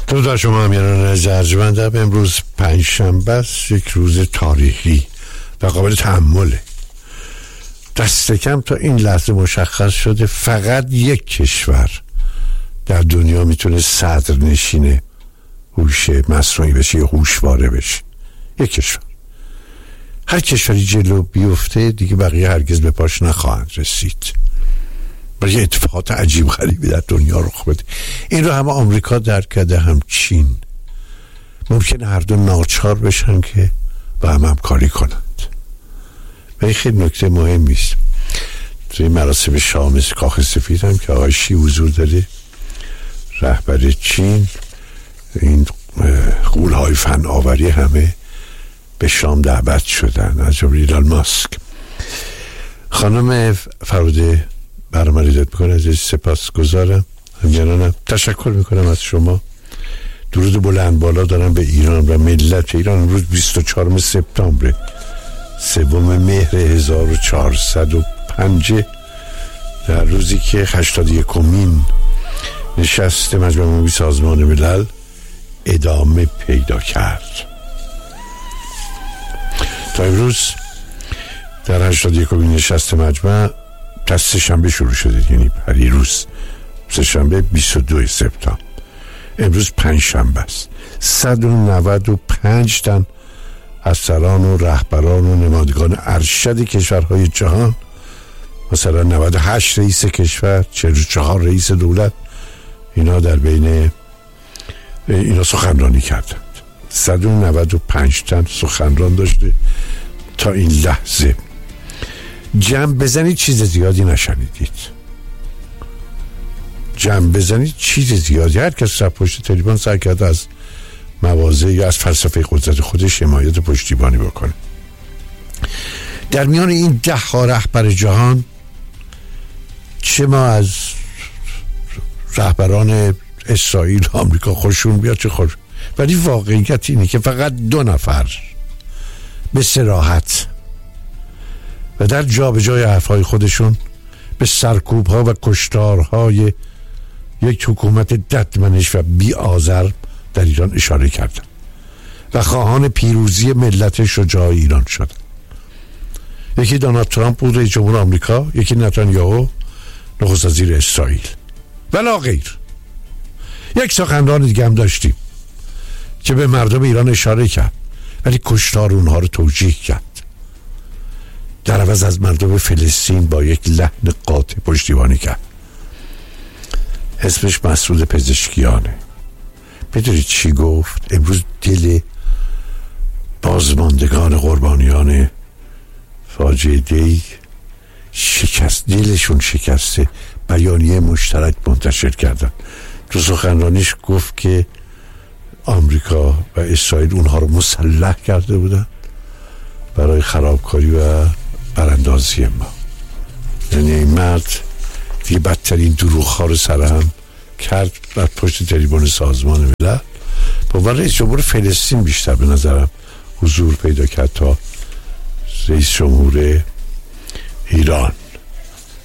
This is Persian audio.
درود شما امیران ارجمندم. امروز پنجشنبه است، یک روز تاریخی و قابل تأمله. دست کم تا این لحظه مشخص شده فقط یک کشور در دنیا میتونه صدرنشین هوش مصنوعی بشه یا هوشواره بشه. یک کشور. هر کشوری جلو بیفته دیگه بقیه هرگز به پاش نخواهند رسید. برای اتفاقات عجیب غریبی در دنیا رخ بده. این رو هم آمریکا درک کرده، هم چین. ممکنه هر دو ناچار بشن که با هم همکاری کنند. و این خیلی نکته مهمی است. توی مراسم شام کاخ سفید هم که آقای شی حضور داره، رهبر چین، این غول‌های فناوری همه به شام دعوت شدن، از جمله ایلان ماسک. خانم فروده برنامه رو داد میکنه، ازش سپاسگزارم. همینانم تشکر میکنم از شما. درود بلند بالا دارم به ایران و ملت ایران. امروز 24 سپتامبر، 3 مهر 1405، در روزی که 81مین نشست مجمع عمومی سازمان ملل ادامه پیدا کرد. تا امروز در 81مین نشست مجمع تا سه‌شنبه شروع شده، یعنی پریروز سه‌شنبه 22 سپتامبر. امروز پنجشنبه است. 195 تن از سران و رهبران و نمایندگان ارشد کشورهای جهان، مثلا 98 رئیس کشور، 44 رئیس دولت، اینا در بین اینا سخنرانی کردند. 195 تن سخنران داشته تا این لحظه. جمع بزنید چیز زیادی نشنیدید. جمع بزنید چیز زیادی. هر کس را پشت تلفن سعی کرده از مواضع یا از فلسفه قدرت خودش حمایت پشتیبانی بکنه. در میان این 10 رهبر جهان، چه ما از رهبران اسرائیل و آمریکا خوشون بیاد چه خوش، ولی واقعیت اینه که فقط 2 نفر به صراحت و در جابجای حرفهای خودشون به سرکوب‌ها و کشتارهای یک حکومت ددمنش و بی‌آزر در ایران اشاره کردن و خواهان پیروزی ملت شجاع ایران شدن. یکی دونالد ترامپ بود، رئیس جمهور آمریکا، یکی نتانیاهو، نخست وزیر اسرائیل. ولا غیر. یک سخنران دیگه هم داشتیم که به مردم ایران اشاره کرد ولی کشتار اونها رو توجیه کرد. در عوض از مردم فلسطین با یک لحن قاطع پشتیبانی کرد. اسمش مسعود پزشکیانه. میدونید چی گفت؟ امروز دل بازماندگان قربانیان فاجعه دی شکست، دلشون شکسته. بیانیه مشترک منتشر کردن. تو سخنرانیش گفت که آمریکا و اسرائیل اونها رو مسلح کرده بودن برای خرابکاری و براندازی ما. یعنی این مرد دیگه بدترین دروغ‌ها رو سرهم کرد بعد پشت تریبون سازمان ملل. با رئیس جمهور فلسطین بیشتر به نظرم حضور پیدا کرد تا رئیس جمهور ایران.